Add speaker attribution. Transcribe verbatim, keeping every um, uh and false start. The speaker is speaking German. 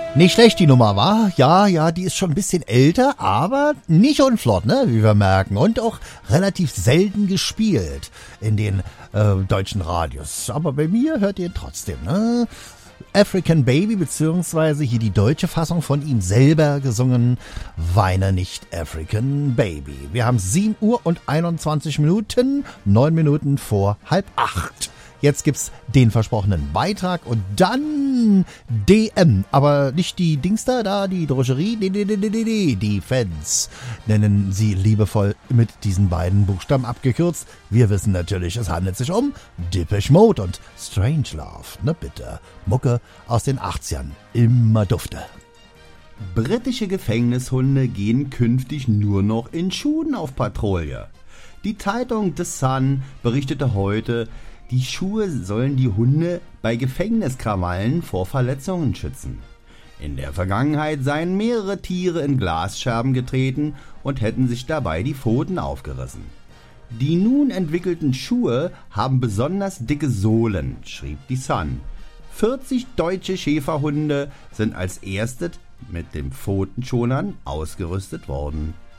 Speaker 1: Nicht schlecht die Nummer, war? Ja, ja, die ist schon ein bisschen älter, aber nicht unflott, ne, wie wir merken. Und auch relativ selten gespielt in den äh, deutschen Radios. Aber bei mir hört ihr trotzdem, ne? African Baby, beziehungsweise hier die deutsche Fassung von ihm selber gesungen, Weine nicht African Baby. Wir haben sieben Uhr und einundzwanzig Minuten, neun Minuten vor halb acht. Jetzt gibt's den versprochenen Beitrag und dann D M. Aber nicht die Dingster da, die Drogerie, nee, nee, nee, nee, nee, die Fans nennen sie liebevoll mit diesen beiden Buchstaben abgekürzt. Wir wissen natürlich, es handelt sich um Depeche Mode und Strangelove. Ne bitte, Mucke aus den achtzigern, immer dufte.
Speaker 2: Britische Gefängnishunde gehen künftig nur noch in Schuhen auf Patrouille. Die Zeitung The Sun berichtete heute, die Schuhe sollen die Hunde bei Gefängniskrawallen vor Verletzungen schützen. In der Vergangenheit seien mehrere Tiere in Glasscherben getreten und hätten sich dabei die Pfoten aufgerissen. Die nun entwickelten Schuhe haben besonders dicke Sohlen, schrieb die Sun. vierzig deutsche Schäferhunde sind als erstes mit den Pfotenschonern ausgerüstet worden.